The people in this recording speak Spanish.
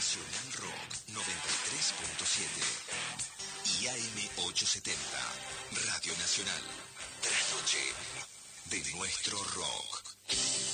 Nacional Rock 93.7 y AM870, Radio Nacional. Trasnoche de nuestro rock.